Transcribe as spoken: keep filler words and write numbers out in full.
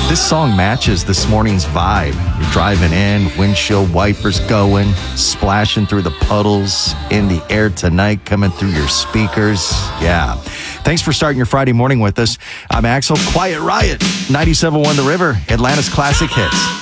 This song matches this morning's vibe. You're driving in, windshield wipers going, splashing through the puddles, in the air tonight, coming through your speakers. Yeah. Thanks for starting your Friday morning with us. I'm Axel. Quiet Riot, ninety-seven point one The River, Atlanta's classic hits.